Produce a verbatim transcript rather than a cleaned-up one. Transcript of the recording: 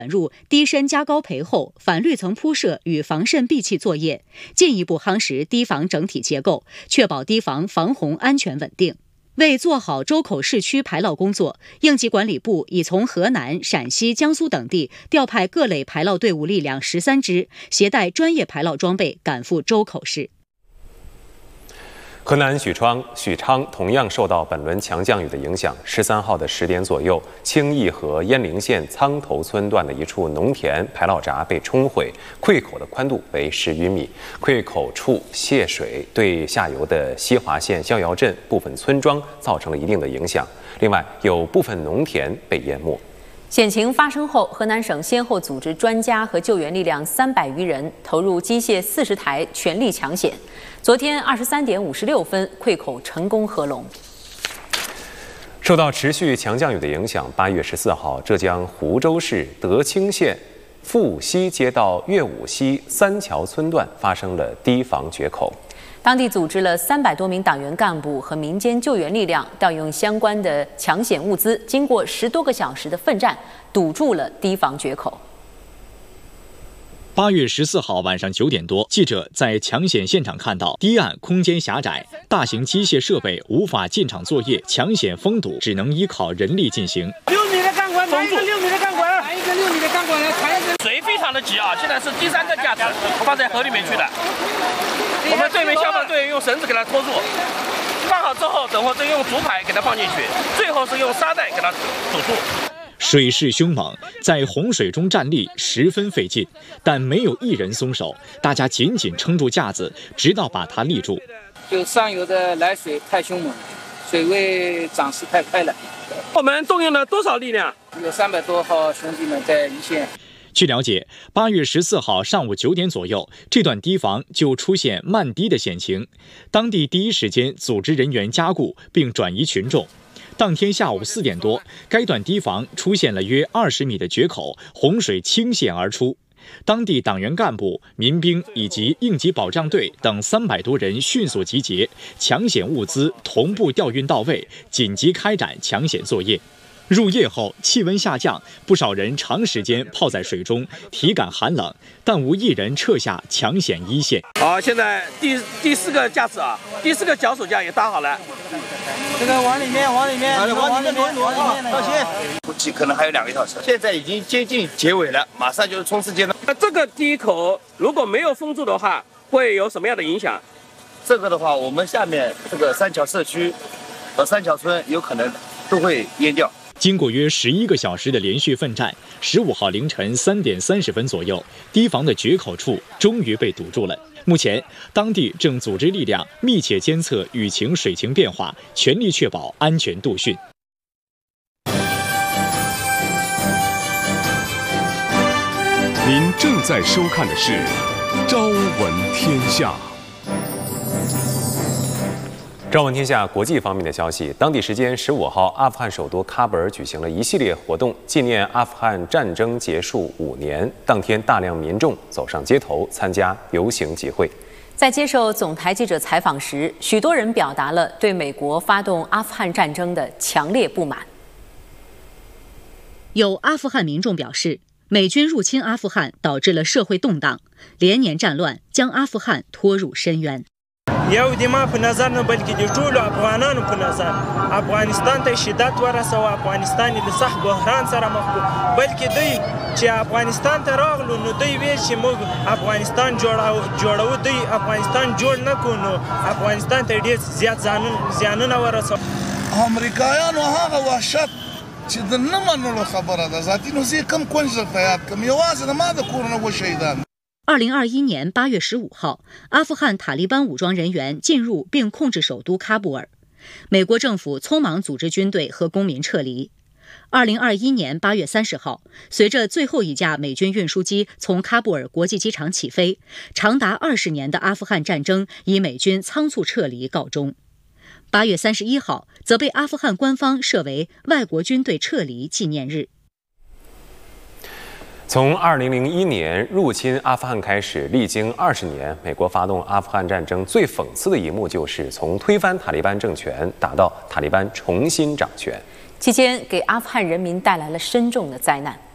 入低深加高培厚、反滤层铺设与防渗闭气作业，进一步夯实堤防整体结构，确保堤防防洪安全稳定。为做好周口市区排涝工作，应急管理部已从河南、陕西、江苏等地调派各类排涝队伍力量十三支，携带专业排涝装备赶赴周口市。 河南许昌，许昌同样受到本轮强降雨的影响。十三号的十点左右，清义和鄢陵县苍头村段的一处农田排涝闸被冲毁，溃口的宽度为十余米，溃口处泄水，对下游的西华县逍遥镇部分村庄造成了一定的影响。另外，有部分农田被淹没。 险情发生后，河南省先后组织专家和救援力量三百余人，投入机械四十台，全力抢险。昨天二十三点五十六分，溃口成功合龙。 受到持续强降雨的影响，八月十四号，浙江湖州市德清县富溪街道岳武溪三桥村段发生了堤防决口。 当地组织了三百多名党员干部和民间救援力量，调用相关的抢险物资，经过十多个小时的奋战，堵住了堤防决口。 八月十四号晚上九点多，记者在抢险现场看到，堤岸空间狭窄，大型机械设备无法进场作业，抢险封堵，只能依靠人力进行。 六米的钢管，排一个六米的钢管，排一个六米的钢管来，排一个。水非常的急啊！现在是第三个架子放在河里面去的。我们对面消防队员用绳子给它拖住，放好之后，等会再用竹排给它放进去，最后是用沙袋给它堵住。 水势凶猛，在洪水中站立十分费劲，但没有一人松手，大家紧紧撑住架子，直到把它立住。 就上游的来水太凶猛，水位涨势太快了。 我们动用了多少力量？ 有三百多号兄弟们在一线。 据了解，八月十四号上午九点左右，这段堤防就出现漫堤的险情，当地第一时间组织人员加固并转移群众。当天下午四点多，该段堤防出现了约二十米的决口，洪水倾泻而出。当地党员干部、民兵以及应急保障队等三百多人迅速集结，抢险物资同步调运到位，紧急开展抢险作业。入夜后，气温下降，不少人长时间泡在水中，体感寒冷，但无一人撤下抢险一线。 好，现在第第四个架子啊，第四个脚手架也搭好了。 这个往里面，往里面， 往里面往里面挪啊！ 放心， 估计可能还有两个小时。现在已经接近结尾了，马上就是冲刺阶段。 那这个堤口如果没有封住的话，会有什么样的影响？ 这个的话，我们下面这个三桥社区和三桥村有可能都会淹掉。 经过约十一个小时的连续奋战，十五号凌晨三点三十分左右，堤防的决口处终于被堵住了。目前，当地正组织力量密切监测雨情、水情变化，全力确保安全度汛。 您正在收看的是《朝闻天下》。 朝闻天下国际方面的消息，当地时间十五号，阿富汗首都喀布尔举行了一系列活动，纪念阿富汗战争结束五年。当天，大量民众走上街头参加游行集会。 在接受总台记者采访时，许多人表达了对美国发动阿富汗战争的强烈不满。 有阿富汗民众表示，美军入侵阿富汗导致了社会动荡，连年战乱将阿富汗拖入深渊。 یو د ما په نظر نه بلکې د ټولو افغانانو په نظر افغانستان ته شدت ورسوه افغانستان د سخت بحران سره مخ کړو بلکې دوی چې افغانستان ته راغلو نو دوی ویل چې موږ افغانستان جوړو دوی افغانستان جوړ نه کړو نو افغانستان ته ډېر زیات زیانونه ورسوه. امریکایانو هغه وحشت چې د نه منلو خبره ده ذاتي نو زه کم کونج درته یاد کړم یوازې د ما د کور نه وشهیدان. 二零二一年八月十五号，阿富汗塔利班武装人员进入并控制首都喀布尔，美国政府匆忙组织军队和公民撤离。二零二一年八月三十号，随着最后一架美军运输机从喀布尔国际机场起飞，长达二十年的阿富汗战争以美军仓促撤离告终。八月三十一号，则被阿富汗官方设为外国军队撤离纪念日。 从二零零一年入侵阿富汗开始，历经二十年，美国发动阿富汗战争最讽刺的一幕就是从推翻塔利班政权打到塔利班重新掌权， 期间给阿富汗人民带来了深重的灾难。